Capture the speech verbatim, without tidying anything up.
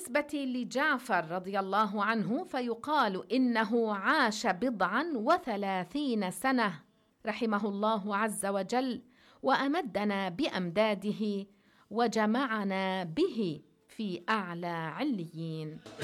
وبالنسبة لجعفر رضي الله عنه فيقال إنه عاش بضعا وثلاثين سنة رحمه الله عز وجل، وأمدنا بأمداده وجمعنا به في أعلى عليين.